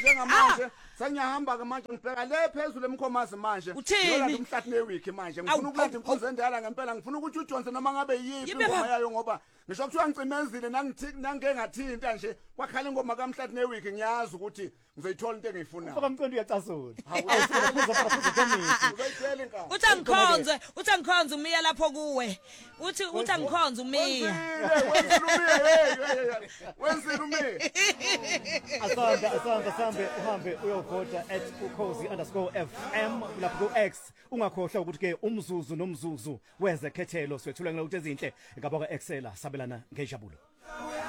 njengamanje sengiyahamba ke manje ngibheka le phezulu emkhomazi manje Uthini? umhlathi newiki manje ngifuna ukuletha inkozo endala ngempela ngifuna ukuthi uJohnson noma ngabe yiphi ingoma yayo ngoba ngisho kuthiwa ngicimezile nangengathinta nje kwakhala ingoma kamhlathi newiki ngiyazi ukuthi ngizoyithola into engiyifunayo Baba Mqondo uyacasula. uzoyithela inkazi uthi angikhonze umiya lapho kuwe uthi angikhonze umiya wenzile umiya Asambe uhambe uyovota @ukhozi_FM lapho ku X ungakhohlwa ukuthi ke umzuzu nomzuzu wenze khethelo swethula ngalo ukuthi ezinhle ngaba ka Excel sabelana ngejabulo